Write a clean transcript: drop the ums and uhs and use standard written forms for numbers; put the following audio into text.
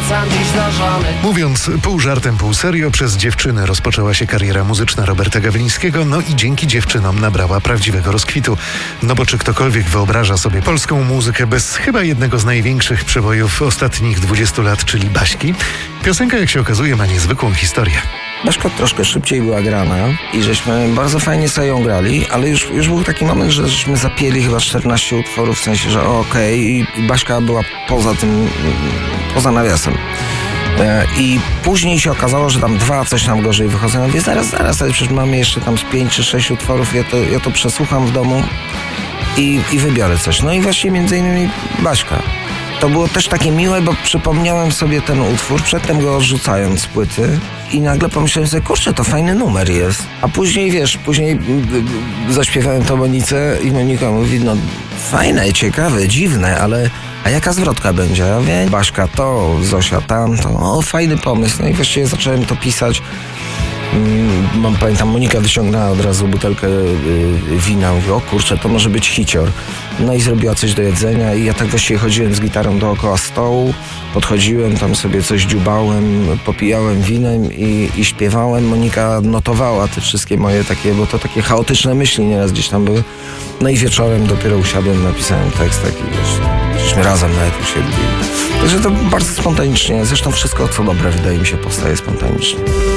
wracam dziś zdarzony. Mówiąc pół żartem, pół serio, przez dziewczyny rozpoczęła się kariera muzyczna Roberta Gawlińskiego, no i dzięki dziewczynom nabrała prawdziwego rozkwitu. No bo czy ktokolwiek wyobraża sobie polską muzykę bez chyba jednego z największych przebojów ostatnich 20 lat, czyli Baśki? Piosenka, jak się okazuje, ma niezwykłą historię. Baśka troszkę szybciej była grana i żeśmy bardzo fajnie sobie ją grali, ale już był taki moment, że żeśmy zapieli chyba 14 utworów, w sensie, że okej, i Baśka była poza tym, poza nawiasem. I później się okazało, że tam 2 coś tam gorzej wychodzą. Ja mówię, zaraz, ale przecież mamy jeszcze tam z 5 czy 6 utworów, ja to przesłucham w domu i wybiorę coś. No i właśnie między innymi Baśka. To było też takie miłe, bo przypomniałem sobie ten utwór, przedtem go odrzucając z płyty i nagle pomyślałem sobie, kurczę, to fajny numer jest. A później, później zaśpiewałem to Monice i Monika mówi, no fajne, ciekawe, dziwne, ale a jaka zwrotka będzie? Ja mówię, Baśka to, Zosia tamto, o fajny pomysł. No i właściwie zacząłem to pisać. Pamiętam, Monika wyciągnęła od razu butelkę wina, mówi, o kurczę, to może być hicior. No i zrobiła coś do jedzenia i ja tak właściwie chodziłem z gitarą dookoła stołu, podchodziłem, tam sobie coś dziubałem, popijałem winem i śpiewałem. Monika notowała te wszystkie moje takie, bo to takie chaotyczne myśli nieraz gdzieś tam były. No i wieczorem dopiero usiadłem, napisałem tekst taki, żeśmy razem nawet usiedli. Także to bardzo spontanicznie, zresztą wszystko co dobre wydaje mi się powstaje spontanicznie.